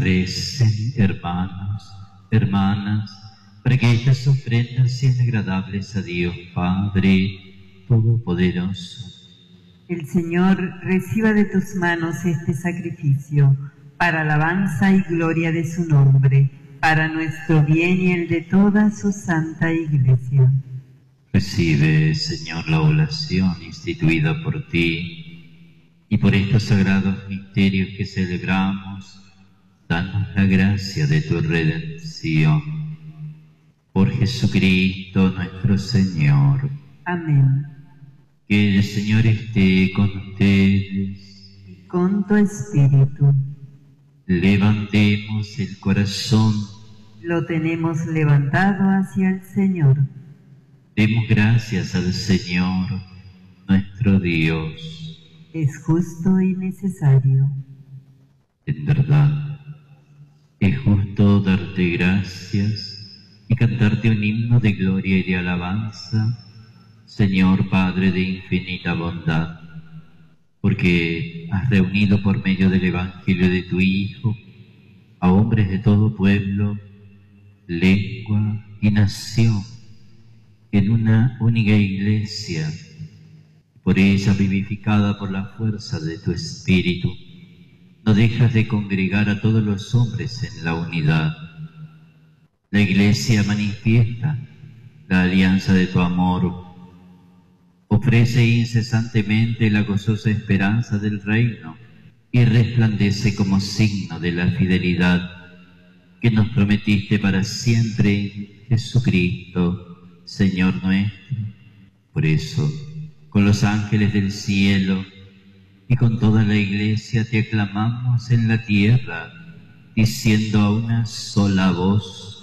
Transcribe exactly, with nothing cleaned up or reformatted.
recen, hermanos, hermanas, para que estas ofrendas sean agradables a Dios Padre Todopoderoso. El Señor reciba de tus manos este sacrificio, para alabanza y gloria de su nombre, para nuestro bien y el de toda su santa Iglesia. Recibe, Señor, la oblación instituida por ti, y por estos sagrados misterios que celebramos, danos la gracia de tu redención. Por Jesucristo nuestro Señor. Amén. Que el Señor esté con ustedes. Y con tu espíritu. Levantemos el corazón. Lo tenemos levantado hacia el Señor. Demos gracias al Señor, nuestro Dios. Es justo y necesario. En verdad, es justo darte gracias y cantarte un himno de gloria y de alabanza, Señor Padre de infinita bondad, porque has reunido por medio del Evangelio de tu Hijo a hombres de todo pueblo, lengua y nación en una única Iglesia, por ella vivificada por la fuerza de tu Espíritu. No dejas de congregar a todos los hombres en la unidad. La Iglesia manifiesta la alianza de tu amor, ofrece incesantemente la gozosa esperanza del reino y resplandece como signo de la fidelidad que nos prometiste para siempre en Jesucristo, Señor nuestro. Por eso, con los ángeles del cielo y con toda la Iglesia te aclamamos en la tierra, diciendo a una sola voz: